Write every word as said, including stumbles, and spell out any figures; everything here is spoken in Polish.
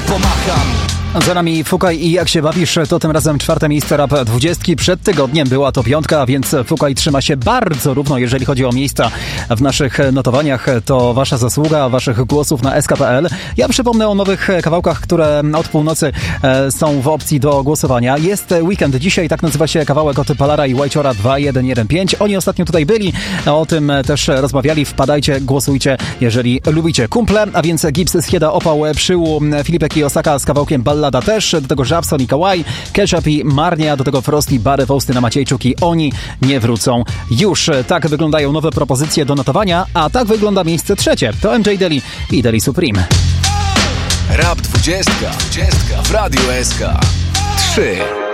pomacham. Za nami Fukaj i Jak się bawisz, to tym razem czwarte miejsce Rap dwudziestki. Przed tygodniem była to piątka, więc Fukaj trzyma się bardzo równo, jeżeli chodzi o miejsca w naszych notowaniach. To wasza zasługa, waszych głosów na S K P L. Ja przypomnę o nowych kawałkach, które od północy są w opcji do głosowania. Jest Weekend dzisiaj, tak nazywa się kawałek od Palara i Whitechora dwa jeden jeden pięć. Oni ostatnio tutaj byli, o tym też rozmawiali. Wpadajcie, głosujcie, jeżeli lubicie. Kumple, a więc Gibbs, Schieda, Opał, Przyłu, Filipek i Osaka z kawałkiem Ballada też, do tego Żabson i Kawaj, Ketchup i Marnia, do tego Frosty, Bary, Faustyna, Maciejczuk i Oni nie wrócą już. Tak wyglądają nowe propozycje do notowania, a tak wygląda miejsce trzecie. To M J Deli i Deli Supreme. Rap dwudziestka w Radiu S K. trzy.